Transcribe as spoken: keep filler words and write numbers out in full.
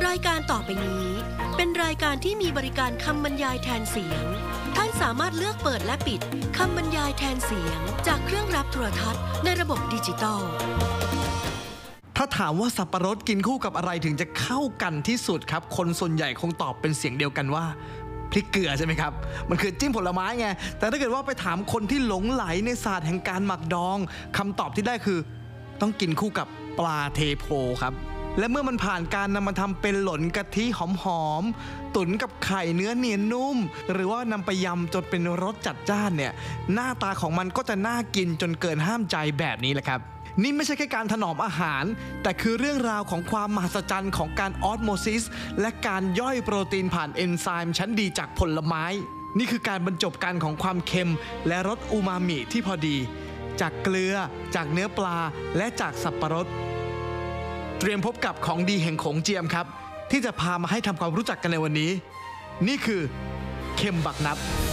ายการต่อไปนี้เป็นรายการที่มีบริการคำบรรยายแทนเสียงท่านสามารถเลือกเปิดและปิดคำบรรยายแทนเสียงจากเครื่องรับโทรทัศน์ในระบบดิจิตอลถ้าถามว่าสับปะรดกินคู่กับอะไรถึงจะเข้ากันที่สุดครับคนส่วนใหญ่คงตอบเป็นเสียงเดียวกันว่าพริกเกลือใช่ไหมครับมันคือจิ้มผลไม้ไงแต่ถ้าเกิดว่าไปถามคนที่หลงไหลในศาสตร์แห่งการหมักดองคำตอบที่ได้คือต้องกินคู่กับปลาเทโพครับและเมื่อมันผ่านการนำมาทำเป็นหล่นกะทิหอมๆตุ๋นกับไข่เนื้อเนียนนุ่มหรือว่านำไปยำจนเป็นรสจัดจ้านเนี่ยหน้าตาของมันก็จะน่ากินจนเกินห้ามใจแบบนี้แหละครับนี่ไม่ใช่แค่การถนอมอาหารแต่คือเรื่องราวของความมหัศจรรย์ของการออสโมซิสและการย่อยโปรตีนผ่านเอนไซม์ชั้นดีจากผลไม้นี่คือการบรรจบกันของความเค็มและรสอูมามิที่พอดีจากเกลือจากเนื้อปลาและจากสับปะรดเตรียมพบกับของดีแห่งโขงเจียมครับที่จะพามาให้ทำความรู้จักกันในวันนี้นี่คือเค็มบักนับ